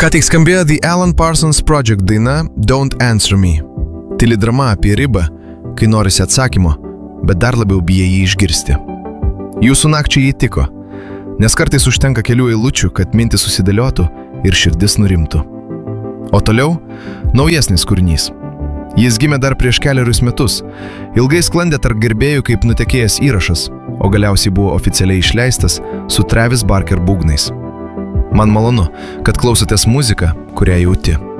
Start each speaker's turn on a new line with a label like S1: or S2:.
S1: Ką tik skambėjo The Alan Parsons Project daina Don't Answer Me. Tyli drama apie ribą, kai norisi atsakymo, bet dar labiau bijai jį išgirsti. Jūsų nakčiai jį tiko, nes kartais užtenka kelių eilučių, kad mintis susidėliotų ir širdis nurimtų. O toliau naujesnis kūrinys. Jis gimė dar prieš kelerius metus, ilgai sklandė tarp gerbėjų kaip nutekėjęs įrašas, o galiausiai buvo oficialiai išleistas su Travis Barker būgnais. Man malonu, kad klausotės muziką, kurią jauti.